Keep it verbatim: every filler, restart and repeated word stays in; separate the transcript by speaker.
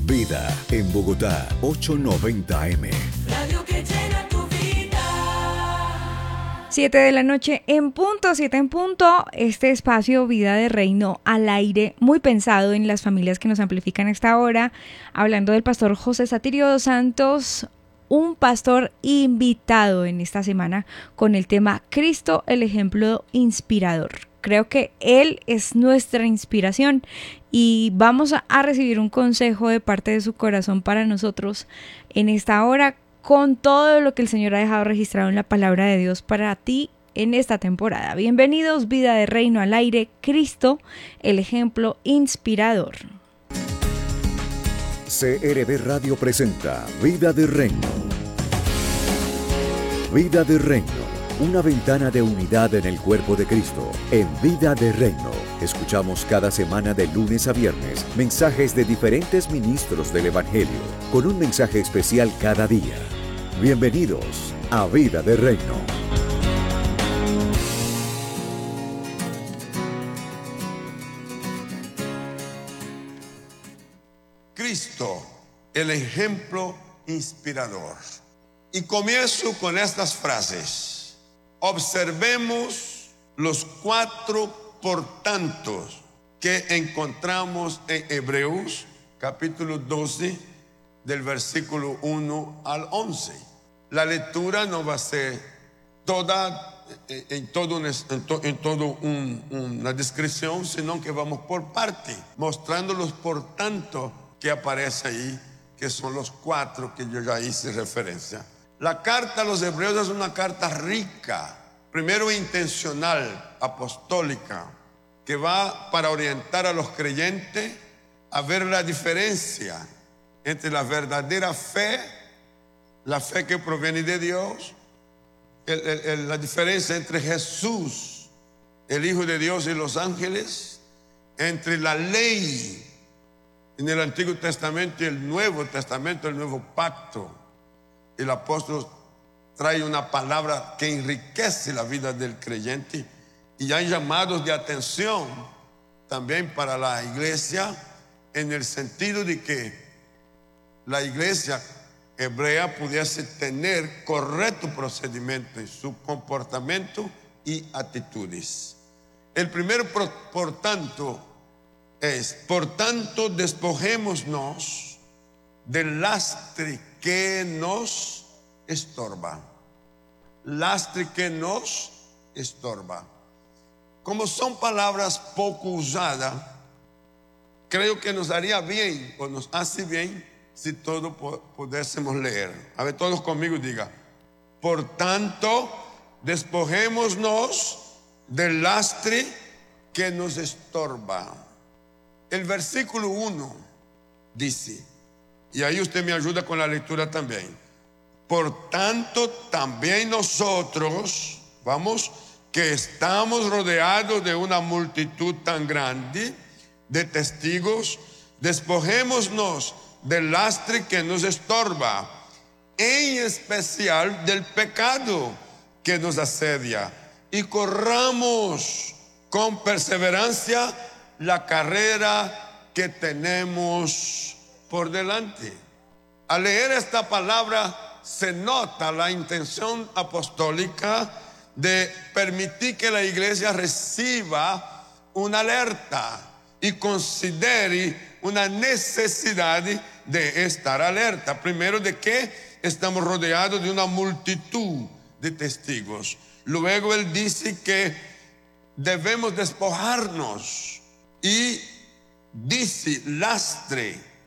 Speaker 1: Vida en Bogotá, ochocientos noventa eme.
Speaker 2: Radio que llena tu vida.
Speaker 3: Siete de la noche en punto, siete en punto. Este espacio Vida de Reino al aire, muy pensado en las familias que nos amplifican a esta hora. Hablando del pastor José Satirio dos Santos, un pastor invitado en esta semana con el tema Cristo, el ejemplo inspirador. Creo que Él es nuestra inspiración y vamos a recibir un consejo de parte de su corazón para nosotros en esta hora con todo lo que el Señor ha dejado registrado en la palabra de Dios para ti en esta temporada. Bienvenidos, Vida de Reino al aire, Cristo, el ejemplo inspirador.
Speaker 1: C R V Radio presenta Vida de Reino. Vida de Reino. Una ventana de unidad en el cuerpo de Cristo. En Vida de Reino, escuchamos cada semana de lunes a viernes mensajes de diferentes ministros del Evangelio, con un mensaje especial cada día. Bienvenidos a Vida de Reino.
Speaker 4: Cristo, el ejemplo inspirador. Y comienzo con estas frases. Observemos los cuatro por tantos que encontramos en Hebreos capítulo doce del versículo uno al once. La lectura no va a ser toda en todo, en to, en todo un, una descripción, sino que vamos por parte, mostrando los por tanto que aparece ahí, que son los cuatro que yo ya hice referencia. La carta a los hebreos es una carta rica, primero intencional, apostólica, que va para orientar a los creyentes a ver la diferencia entre la verdadera fe, la fe que proviene de Dios, el, el, el, la diferencia entre Jesús, el Hijo de Dios, y los ángeles, entre la ley en el Antiguo Testamento y el Nuevo Testamento, el Nuevo Pacto. El apóstol trae una palabra que enriquece la vida del creyente, y hay llamados de atención también para la iglesia, en el sentido de que la iglesia hebrea pudiese tener correcto procedimiento en su comportamiento y actitudes. El primero, por, por tanto, es: por tanto, despojémonos del lastre que nos estorba. Lastre que nos estorba. Como son palabras poco usadas, creo que nos haría bien, o nos hace bien, si todos pudiésemos leer. A ver, todos conmigo diga: por tanto, despojémonos del lastre que nos estorba. El versículo uno dice, y ahí usted me ayuda con la lectura también: por tanto, también nosotros, vamos, que estamos rodeados de una multitud tan grande de testigos, despojémonos del lastre que nos estorba, en especial del pecado que nos asedia, y corramos con perseverancia la carrera que tenemos por delante. Al leer esta palabra se nota la intención apostólica de permitir que la iglesia reciba una alerta y considere una necesidad de estar alerta. Primero, de que estamos rodeados de una multitud de testigos. Luego él dice que debemos despojarnos, y dice lastre.